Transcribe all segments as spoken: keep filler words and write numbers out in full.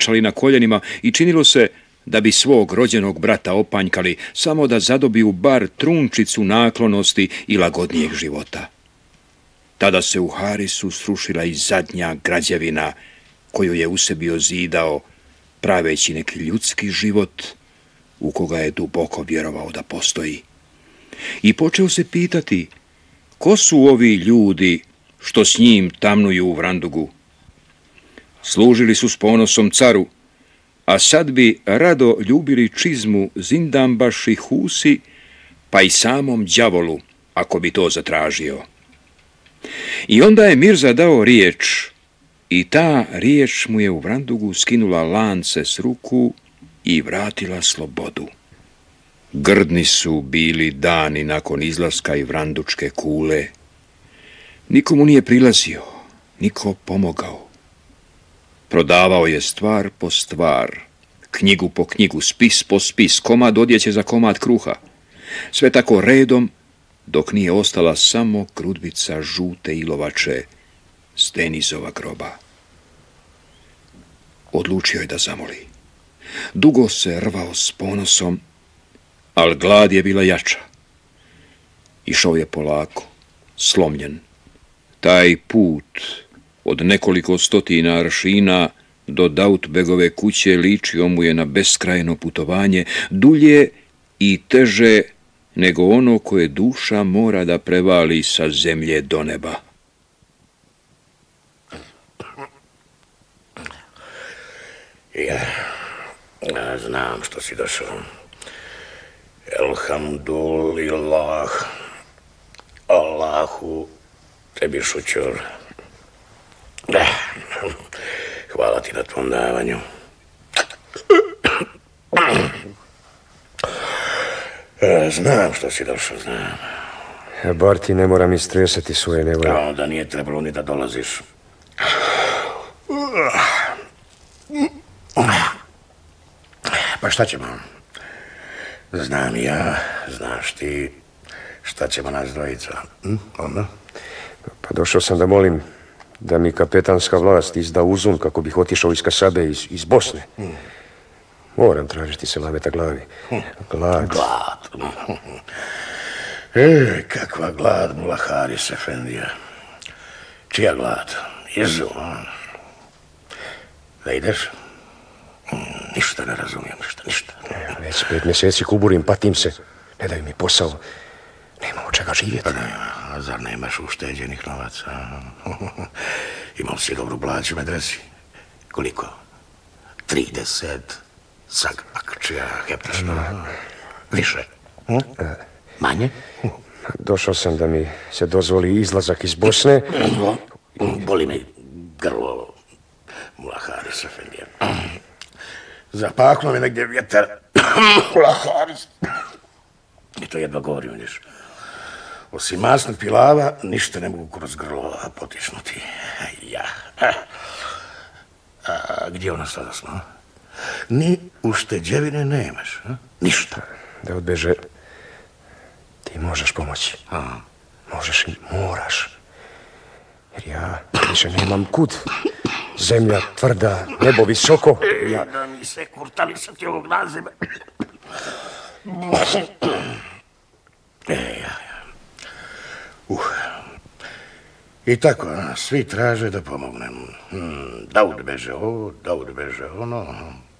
klečali na koljenima i činilo se da bi svog rođenog brata opanjkali samo da zadobiju bar trunčicu naklonosti i lagodnijeg života. Tada se u Harisu srušila i zadnja građevina koju je u sebi ozidao, praveći neki ljudski život u koga je duboko vjerovao da postoji. I počeo se pitati ko su ovi ljudi što s njim tamnuju u Vrandugu. Služili su s ponosom caru, a sad bi rado ljubili čizmu Zindambaš i Husi, pa i samom đavolu, ako bi to zatražio. I onda je Mirza dao riječ, i ta riječ mu je u Vrandugu skinula lance s ruku i vratila slobodu. Grdni su bili dani nakon izlaska i Vrandučke kule. Nikomu nije prilazio, niko pomogao. Prodavao je stvar po stvar, knjigu po knjigu, spis po spis, komad odjeće za komad kruha. Sve tako redom, dok nije ostala samo krudbica žute ilovače s Denizova groba. Odlučio je da zamoli. Dugo se rvao s ponosom, ali glad je bila jača. Išao je polako, slomljen. Taj put od nekoliko stotina aršina do Dautbegove kuće ličio mu je na beskrajno putovanje, dulje i teže nego ono koje duša mora da prevali sa zemlje do neba. Ja, ja znam što si došao. Elhamdulillah, Allahu tebi šućur. Hvala ti na tvom davanju. Znam što si došao, znam. Bar ti ne moram istresati svoje nevolje. A onda nije trebalo ni da dolaziš. Pa šta ćemo? Znam ja, znaš ti, šta ćemo nas dvojica? Hm? Onda? Pa došao sam da molim da mi kapetanska vlast izda uzun kako bih otišao iz Kasabe, iz, iz Bosne. Hmm. Moram tražiti selameta glavi. Glad. Glad. E, kakva glad, Mullah Haris Efendija. Čija glad? Jezu. Da ideš? Ništa ne razumijem, ništa, ništa. Već pet mjeseci kuburim, patim se. Ne daju mi posao. Nema od čega živjeti. A zar nemaš ušteđenih novaca? Imao si dobru plaću u medresi. Koliko? trideset sag akcija heptašno. Više? Hm? Manje? Došao sam da mi se dozvoli izlazak iz Bosne. Boli me grlo, Mullah Haris Efendija. Zapaklo mi negdje vjetar. Mullah Haris. I to jedva govorim, vidiš. Osim masnog pilava, ništa ne mogu kroz grlo potisnuti. Ja. A, a gdje ona sada smo? Ni ušteđevine nemaš, a? Ništa. Da odbeže, ti možeš pomoći. A. Možeš i moraš. Jer ja više nemam kud. Zemlja tvrda, nebo visoko. Ja... Da mi se kurtali sa ti ovog naziva. E, ja, ja. Uh. I tako, svi traže da pomognem. Hmm, Daud beže ovo, Daud beže ono.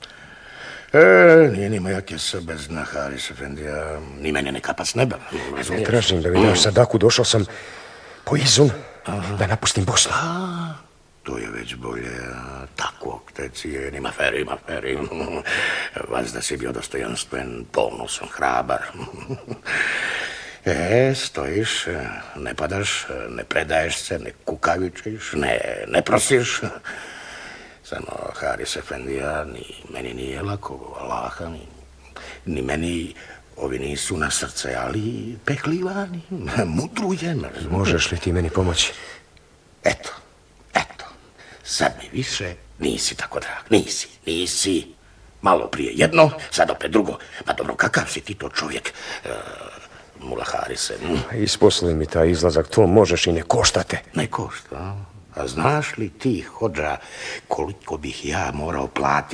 E, nije ni moja kesa bez dna, Haris Efendija. Ni mene ne kapa s neba. Ne tražim da mi daš sadaku, došao sam po izum da napustim Bosnu. A, to je već bolje. Takvog te cijenim, aferim, aferim. Vas da si bio dostojanstven, ponosan, hrabar. E, stojiš, ne padaš, ne predaješ se, ne kukavičiš, ne, ne prosiš. Samo, Haris Efendija, ni meni nije lako, Allaha, ni, ni meni ovi nisu na srce, ali pehlivani, mudrujem. Možeš li ti meni pomoći? Eto, eto, sad mi više nisi tako drag, nisi, nisi. Malo prije jedno, sad opet drugo. Pa dobro, kakav si ti to čovjek, uh, Mullah Harise? Hm? Isposli mi taj izlazak, to možeš i ne koštate. Ne košta, a znaš li ti, hodža, koliko bih ja morao platiti